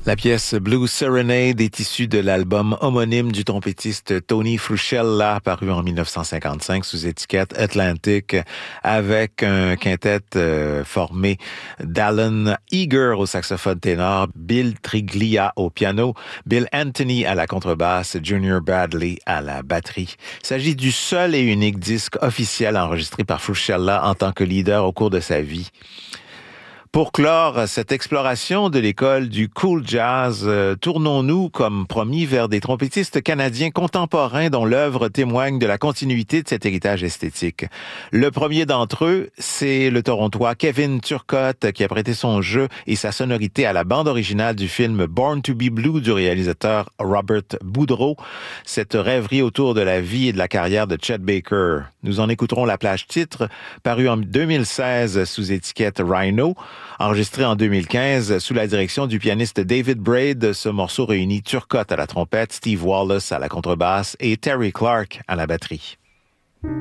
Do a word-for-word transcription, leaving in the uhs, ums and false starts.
La pièce Blue Serenade est issue de l'album homonyme du trompettiste Tony Frusciella, paru en dix-neuf cent cinquante-cinq sous étiquette Atlantic, avec un quintet euh, formé d'Alan Eager au saxophone ténor, Bill Triglia au piano, Bill Anthony à la contrebasse, Junior Bradley à la batterie. Il s'agit du seul et unique disque officiel enregistré par Frusciella en tant que leader au cours de sa vie. Pour clore cette exploration de l'école du cool jazz, euh, tournons-nous, comme promis, vers des trompettistes canadiens contemporains dont l'œuvre témoigne de la continuité de cet héritage esthétique. Le premier d'entre eux, c'est le Torontois Kevin Turcotte, qui a prêté son jeu et sa sonorité à la bande originale du film Born to be Blue du réalisateur Robert Boudreau, cette rêverie autour de la vie et de la carrière de Chet Baker. Nous en écouterons la plage titre, parue en deux mille seize sous étiquette Rhino. Enregistré en deux mille quinze sous la direction du pianiste David Braid, ce morceau réunit Turcotte à la trompette, Steve Wallace à la contrebasse et Terry Clark à la batterie.